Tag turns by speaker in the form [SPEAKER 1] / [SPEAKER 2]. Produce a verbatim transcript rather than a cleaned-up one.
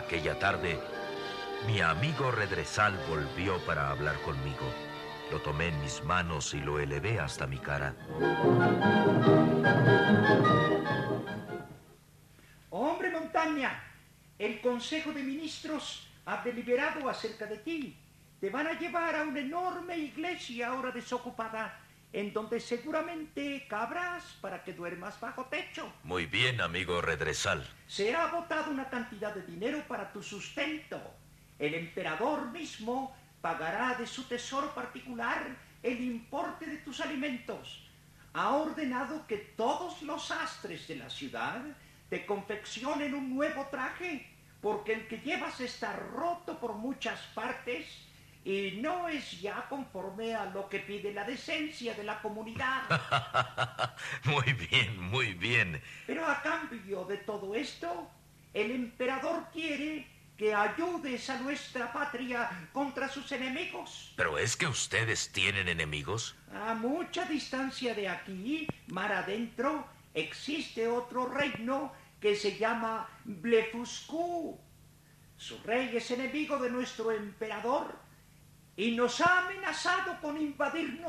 [SPEAKER 1] Aquella tarde, mi amigo Redresal volvió para hablar conmigo. Lo tomé en mis manos y lo elevé hasta mi cara.
[SPEAKER 2] Hombre Montaña, el Consejo de Ministros ha deliberado acerca de ti. Te van a llevar a una enorme iglesia ahora desocupada, en donde seguramente cabrás para que duermas bajo techo.
[SPEAKER 1] Muy bien, amigo Redresal.
[SPEAKER 2] Se ha votado una cantidad de dinero para tu sustento. El emperador mismo pagará de su tesoro particular el importe de tus alimentos. Ha ordenado que todos los sastres de la ciudad te confeccionen un nuevo traje, porque el que llevas está roto por muchas partes y no es ya conforme a lo que pide la decencia de la comunidad.
[SPEAKER 1] Muy bien, muy bien.
[SPEAKER 2] Pero a cambio de todo esto, el emperador quiere que ayudes a nuestra patria contra sus enemigos.
[SPEAKER 1] ¿Pero es que ustedes tienen enemigos?
[SPEAKER 2] A mucha distancia de aquí, mar adentro, existe otro reino que se llama Blefuscu. Su rey es enemigo de nuestro emperador y nos ha amenazado con invadirnos